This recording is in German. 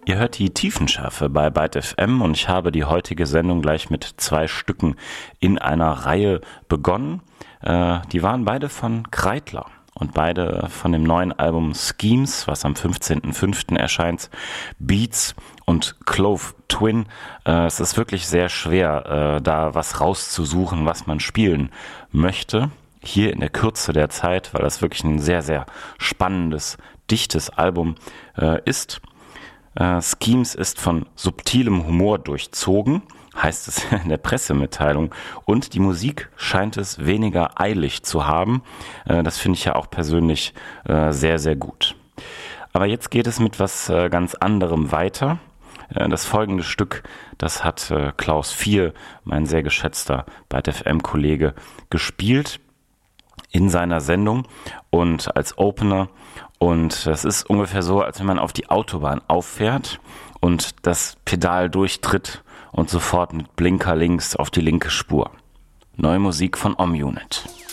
Ihr hört die Tiefenschärfe bei Byte FM und ich habe die heutige Sendung gleich mit 2 Stücken in einer Reihe begonnen. Die waren beide von Kreidler und beide von dem neuen Album Schemes, was am 15.05. erscheint. Beats und Clove Twin. Es ist wirklich sehr schwer, da was rauszusuchen, was man spielen möchte. Hier in der Kürze der Zeit, weil das wirklich ein sehr, sehr spannendes, dichtes Album ist. Schemes ist von subtilem Humor durchzogen, heißt es in der Pressemitteilung, und die Musik scheint es weniger eilig zu haben. Das finde ich ja auch persönlich sehr, sehr gut. Aber jetzt geht es mit was ganz anderem weiter. Das folgende Stück, das hat Klaus 4, mein sehr geschätzter Byte FM-Kollege, gespielt in seiner Sendung und als Opener. Und das ist ungefähr so, als wenn man auf die Autobahn auffährt und das Pedal durchtritt und sofort mit Blinker links auf die linke Spur. Neue Musik von Om Unit.